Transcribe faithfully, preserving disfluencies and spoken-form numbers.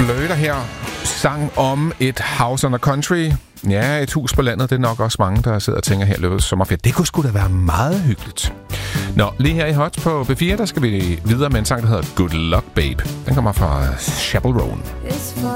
Bløder her. Sang om et house on the country. Ja, et hus på landet. Det er nok også mange, der sidder og tænker her løbet sommerferie. Det kunne sgu da være meget hyggeligt. Nå, lige her i Hot på B fire, der skal vi videre med en sang, der hedder Good Luck Babe. Den kommer fra Chappell Roan.